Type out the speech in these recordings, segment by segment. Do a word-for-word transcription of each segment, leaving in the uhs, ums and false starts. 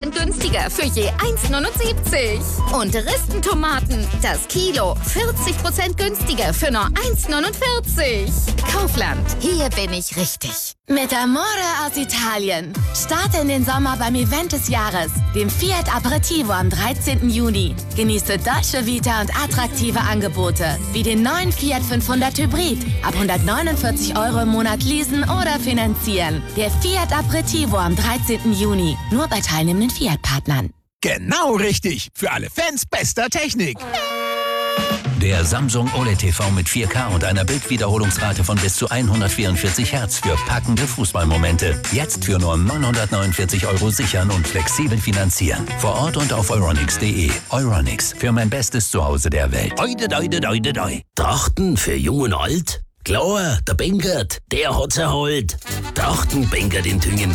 Prozent günstiger für je eins Komma neunundsiebzig. Und Ristentomaten, das Kilo vierzig Prozent günstiger für nur eins Komma neunundvierzig. Kaufland, hier bin ich richtig. Mit Amore aus Italien. Starte in den Sommer beim Event des Jahres, dem Fiat Aperitivo am dreizehnten Juni. Genieße Dolce Vita und attraktive Angebote, wie den neuen Fiat fünfhundert Hybrid. Ab hundertneunundvierzig Euro im Monat leasen oder finanzieren. Der Fiat Aperitivo am dreizehnten Juni. Nur bei teilnehmenden Fiat-Partnern. Genau richtig. Für alle Fans bester Technik. Der Samsung O L E D T V mit vier K und einer Bildwiederholungsrate von bis zu hundertvierundvierzig Hertz für packende Fußballmomente. Jetzt für nur neunhundertneunundvierzig Euro sichern und flexibel finanzieren. Vor Ort und auf euronics punkt de. Euronics, für mein bestes Zuhause der Welt. Oide, oide, oide, oide. Trachten für Jung und Alt? Klar, der Bengert, der hat's erholt. Trachten Bengert in Tüngen.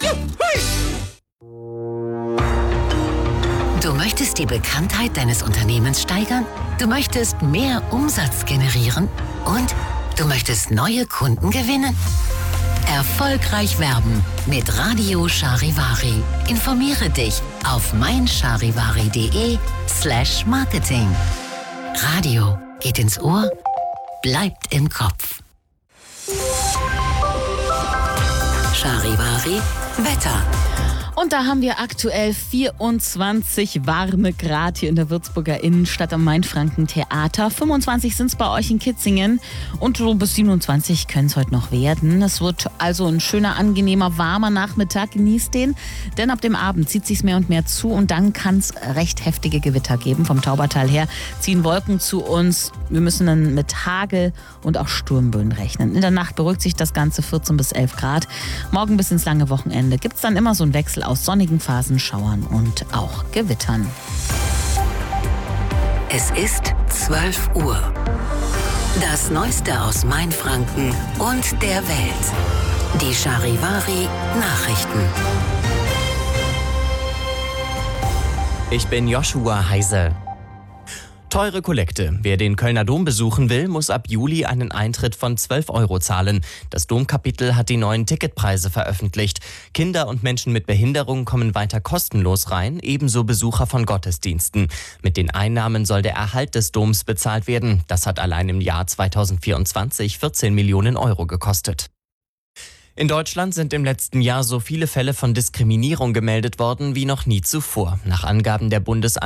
Du möchtest die Bekanntheit deines Unternehmens steigern? Du möchtest mehr Umsatz generieren? Und du möchtest neue Kunden gewinnen? Erfolgreich werben mit Radio Charivari. Informiere dich auf meincharivari.de slash marketing. Radio geht ins Ohr, bleibt im Kopf. Charivari Wetter. Und da haben wir aktuell vierundzwanzig warme Grad hier in der Würzburger Innenstadt am Mainfranken-Theater. fünfundzwanzig sind es bei euch in Kitzingen und so bis siebenundzwanzig können es heute noch werden. Es wird also ein schöner, angenehmer, warmer Nachmittag. Genießt den, denn ab dem Abend zieht sich mehr und mehr zu und dann kann es recht heftige Gewitter geben. Vom Taubertal her ziehen Wolken zu uns. Wir müssen dann mit Hagel und auch Sturmböen rechnen. In der Nacht beruhigt sich das Ganze vierzehn bis elf Grad. Morgen bis ins lange Wochenende gibt es dann immer so einen Wechsel aus sonnigen Phasen, Schauern und auch Gewittern. Es ist zwölf Uhr. Das Neueste aus Mainfranken und der Welt. Die Charivari Nachrichten. Ich bin Joshua Heise. Teure Kollekte. Wer den Kölner Dom besuchen will, muss ab Juli einen Eintritt von zwölf Euro zahlen. Das Domkapitel hat die neuen Ticketpreise veröffentlicht. Kinder und Menschen mit Behinderung kommen weiter kostenlos rein, ebenso Besucher von Gottesdiensten. Mit den Einnahmen soll der Erhalt des Doms bezahlt werden. Das hat allein im Jahr zweitausendvierundzwanzig vierzehn Millionen Euro gekostet. In Deutschland sind im letzten Jahr so viele Fälle von Diskriminierung gemeldet worden wie noch nie zuvor. Nach Angaben der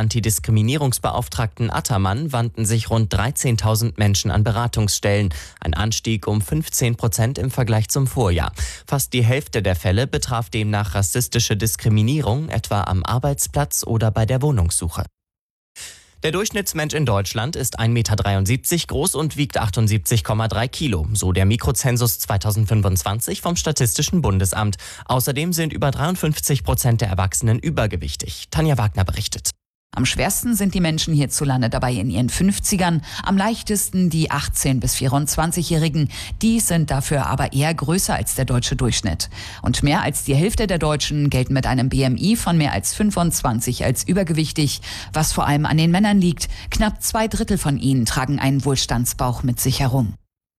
Bundesantidiskriminierungsbeauftragten Attermann wandten sich rund dreizehntausend Menschen an Beratungsstellen. Ein Anstieg um fünfzehn Prozent im Vergleich zum Vorjahr. Fast die Hälfte der Fälle betraf demnach rassistische Diskriminierung, etwa am Arbeitsplatz oder bei der Wohnungssuche. Der Durchschnittsmensch in Deutschland ist ein Meter dreiundsiebzig groß und wiegt achtundsiebzig Komma drei Kilo, so der Mikrozensus zweitausendfünfundzwanzig vom Statistischen Bundesamt. Außerdem sind über dreiundfünfzig Prozent der Erwachsenen übergewichtig. Tanja Wagner berichtet. Am schwersten sind die Menschen hierzulande dabei in ihren fünfzigern, am leichtesten die achtzehn- bis vierundzwanzigjährigen. Die sind dafür aber eher größer als der deutsche Durchschnitt. Und mehr als die Hälfte der Deutschen gelten mit einem B M I von mehr als fünfundzwanzig als übergewichtig, was vor allem an den Männern liegt. Knapp zwei Drittel von ihnen tragen einen Wohlstandsbauch mit sich herum.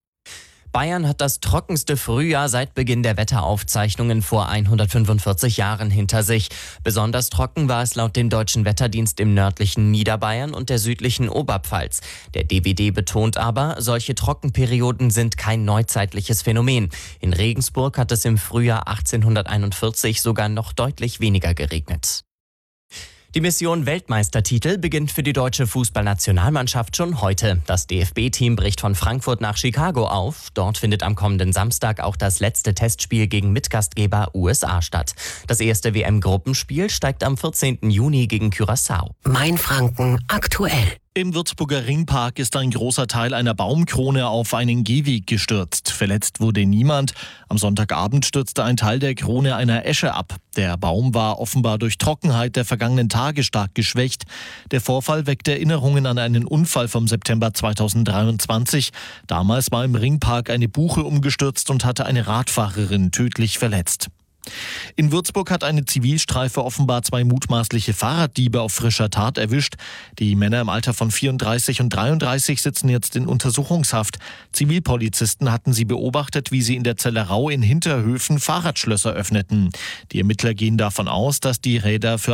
Bayern hat das trockenste Frühjahr seit Beginn der Wetteraufzeichnungen vor hundertfünfundvierzig Jahren hinter sich. Besonders trocken war es laut dem Deutschen Wetterdienst im nördlichen Niederbayern und der südlichen Oberpfalz. Der D W D betont aber, solche Trockenperioden sind kein neuzeitliches Phänomen. In Regensburg hat es im Frühjahr achtzehnhunderteinundvierzig sogar noch deutlich weniger geregnet. Die Mission Weltmeistertitel beginnt für die deutsche Fußballnationalmannschaft schon heute. Das D F B-Team bricht von Frankfurt nach Chicago auf. Dort findet am kommenden Samstag auch das letzte Testspiel gegen Mitgastgeber U S A statt. Das erste W M-Gruppenspiel steigt am vierzehnten Juni gegen Curaçao. Mainfranken aktuell. Im Würzburger Ringpark ist ein großer Teil einer Baumkrone auf einen Gehweg gestürzt. Verletzt wurde niemand. Am Sonntagabend stürzte ein Teil der Krone einer Esche ab. Der Baum war offenbar durch Trockenheit der vergangenen Tage stark geschwächt. Der Vorfall weckt Erinnerungen an einen Unfall vom September zweitausenddreiundzwanzig. Damals war im Ringpark eine Buche umgestürzt und hatte eine Radfahrerin tödlich verletzt. In Würzburg hat eine Zivilstreife offenbar zwei mutmaßliche Fahrraddiebe auf frischer Tat erwischt. Die Männer im Alter von vierunddreißig und dreiunddreißig sitzen jetzt in Untersuchungshaft. Zivilpolizisten hatten sie beobachtet, wie sie in der Zellerau in Hinterhöfen Fahrradschlösser öffneten. Die Ermittler gehen davon aus, dass die Räder für